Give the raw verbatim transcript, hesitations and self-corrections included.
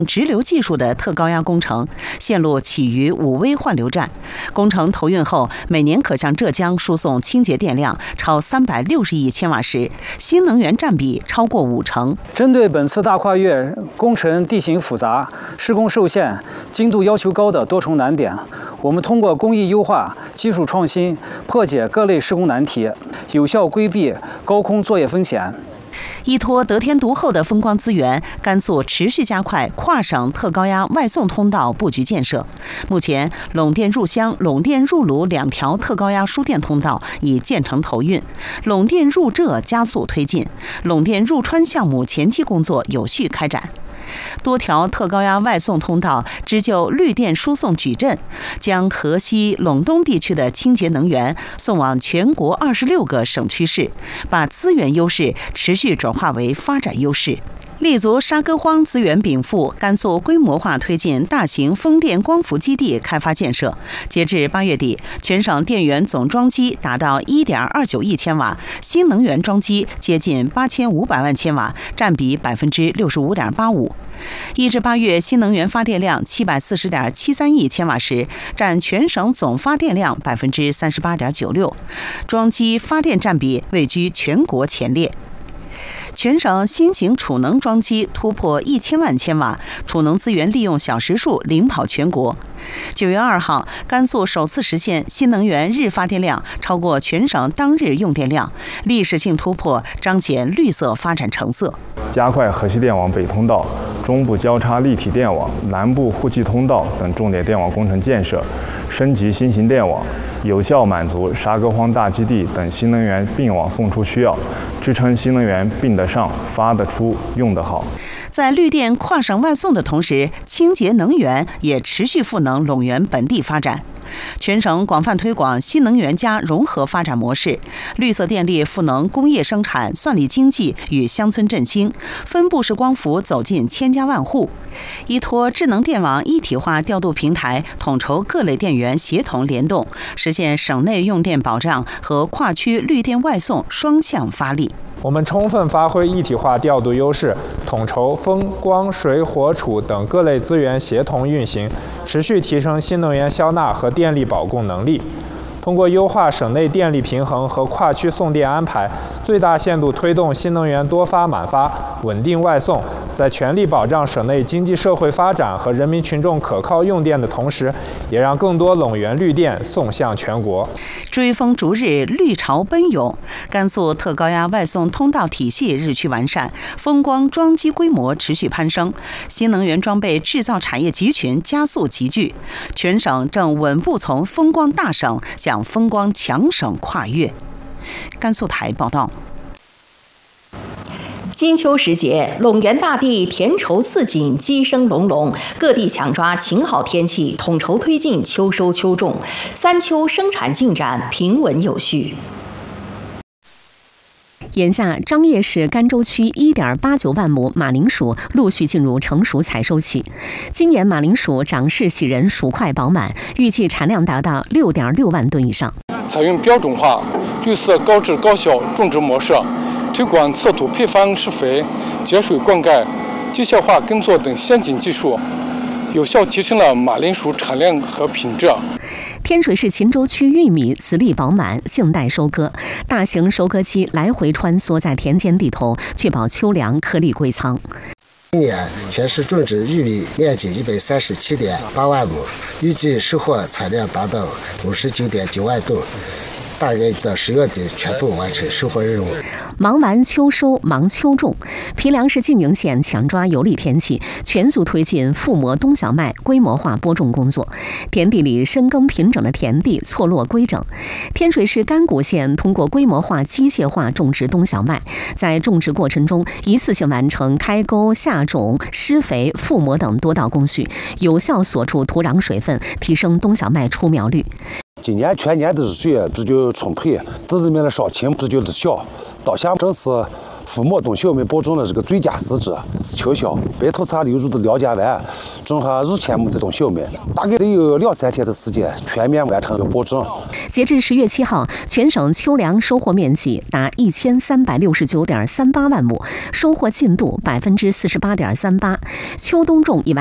直流技术的特高压工程，线路起于武威换流站。工程投运后，每年可向浙江输送清洁电量超三百六十亿千瓦时，新能源占比超过五成。 针对本次大跨越工程地形复杂、施工受限、精度要求高的多重难点，我们通过工艺优化、技术创新，破解各类施工难题，有效规避高空作业风险。 依托得天独厚的风光资源，甘肃持续加快跨省特高压外送通道布局建设。目前，陇店入湘、陇店入鲁两条特高压输电通道已建成投运，陇店入浙加速推进，陇店入川项目前期工作有序开展。多条特高压外送通道织就绿电输送矩阵，将河西、陇东地区的清洁能源送往全国二十六个省区市，把资源优势持续转化为发展优势。立足沙戈荒资源禀赋，甘肃规模化推进大型风电光伏基地开发建设。截至八月底，全省电源总装机达到 一点二九亿千瓦，新能源装机接近八千五百万千瓦，占比百分之六十五点八五。一至八月，新能源发电量七百四十点七三亿千瓦时，占全省总发电量百分之三十八点九六，装机发电占比位居全国前列。全省新型储能装机突破一千万千瓦，储能资源利用小时数领跑全国。九月二号，甘肃首次实现新能源日发电量超过全省当日用电量，历史性突破，彰显绿色发展成色。 加快河西电网北通道、中部交叉立体电网、南部互气通道等重点电网工程建设，升级新型电网，有效满足沙戈荒大基地等新能源并网送出需要，支撑新能源并得上、发得出、用得好。 在绿电跨省外送的同时，清洁能源也持续赋能陇源本地发展。全省广泛推广新能源加融合发展模式，绿色电力赋能工业生产、算力经济与乡村振兴，分布式光伏走进千家万户。依托智能电网一体化调度平台，统筹各类电源协同联动，实现省内用电保障和跨区绿电外送双向发力。 我们充分发挥一体化调度优势，统筹风、光、水、火、储等各类资源协同运行，持续提升新能源消纳和电力保供能力。通过优化省内电力平衡和跨区送电安排，最大限度推动新能源多发满发、稳定外送，在全力保障省内经济社会发展和人民群众可靠用电的同时，也让更多陇源绿电送向全国。 追风逐日，绿潮奔涌，甘肃特高压外送通道体系日趋完善，风光装机规模持续攀升，新能源装备制造产业集群加速集聚，全省正稳步从风光大省向风光强省跨越。甘肃台报道。 金秋时节，陇源大地田畴似锦，鸡声隆隆，各地抢抓晴好天气，统筹推进秋收秋种，三秋生产进展平稳有序。 眼下，张掖市甘州区 一点八九万亩马铃薯陆续进入成熟采收期。今年马铃薯长势喜人，薯块饱满，预计产量达到 六点六万吨以上。 采用标准化、绿色高质高效种植模式，推广测土配方施肥、节水灌溉、机械化耕作等先进技术，有效提升了马铃薯产量和品质。 天水市秦州区玉米籽粒饱满，静待收割。大型收割机来回穿梭在田间地头，确保秋粮颗粒归仓。 今年全市种植玉米面积一百三十七点八万亩，预计收获产量达到五十九点九万吨。大概到十月底全部完成收获任务。 忙完秋收，忙秋种。平凉市晋宁县抢抓有利天气，全速推进覆膜冬小麦规模化播种工作。田地里深耕平整的田地错落规整。天水市甘谷县通过规模化、机械化种植冬小麦，在种植过程中一次性完成开沟、下种、施肥、覆膜等多道工序，有效锁住土壤水分，提升冬小麦出苗率。 今年全年的日水比较充沛，地里面的伤情比较的小，到下正是覆没冬小麦播种的这个最佳时机是秋晓，白头茶流入的了解完，种下日前亩的冬小麦，大概得有两三天的时间全面完成播种。 截至十月七号，全省秋粮收获面积达一千三百六十九点三八万亩，收获进度百分之四十八点三八。秋冬种一万。